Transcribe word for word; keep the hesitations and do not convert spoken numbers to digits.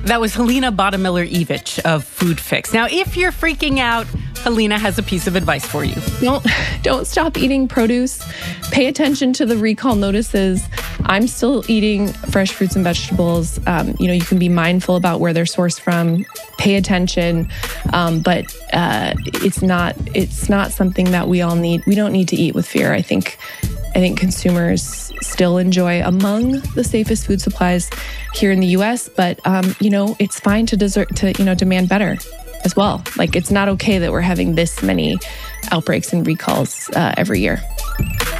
That was Helena Bottomiller-Evich of Food Fix. Now, if you're freaking out, Helena has a piece of advice for you. Don't, don't stop eating produce. Pay attention to the recall notices. I'm still eating fresh fruits and vegetables. Um, you know, you can be mindful about where they're sourced from. Pay attention, um, but uh, it's not it's not something that we all need. We don't need to eat with fear. I think I think consumers still enjoy among the safest food supplies here in the U S, but um, you know, it's fine to desert to you know demand better as well. Like, it's not okay that we're having this many outbreaks and recalls uh, every year.